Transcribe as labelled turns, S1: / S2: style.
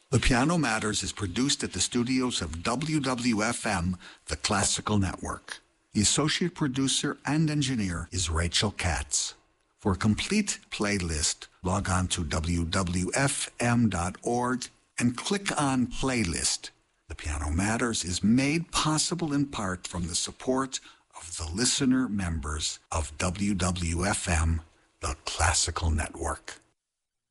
S1: The Piano Matters is produced at the studios of WWFM, the Classical Network. The associate producer and engineer is Rachel Katz. For a complete playlist, log on to wwfm.org and click on Playlist. The Piano Matters is made possible in part from the support of the listener members of WWFM, the Classical Network.